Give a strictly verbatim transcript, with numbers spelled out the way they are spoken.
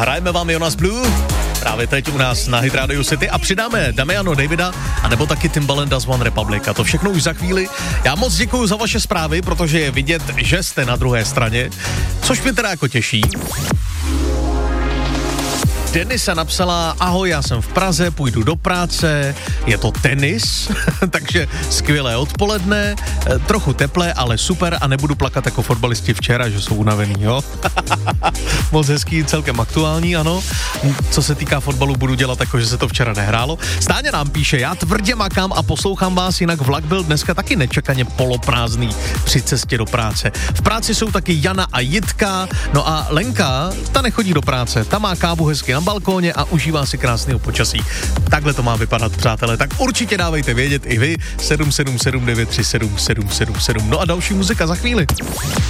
hrajeme vám Jonas Blue právě teď u nás na Hit Radio City a přidáme Damiano Davida a nebo taky Timbaland Does One Republic a to všechno už za chvíli. Já moc děkuju za vaše zprávy, protože je vidět, že jste na druhé straně, což mě teda jako těší. Denisa napsala, ahoj, já jsem v Praze, půjdu do práce, je to tenis, takže skvělé odpoledne, trochu teplé, ale super a nebudu plakat jako fotbalisti včera, že jsou unavený, jo? Moc hezký, celkem aktuální, ano. Co se týká fotbalu, budu dělat jako, že se to včera nehrálo. Stáňa nám píše, já tvrdě makám a poslouchám vás, jinak vlak byl dneska taky nečekaně poloprázdný při cestě do práce. V práci jsou taky Jana a Jitka, no a Lenka, ta nechodí do práce, ta má kávu hezky na balkóně a užívá si krásného počasí. Takhle to má vypadat, přátelé. Tak určitě dávejte vědět i vy. sedm sedm sedm devět tři sedm sedm sedm sedm. No a další muzika za chvíli.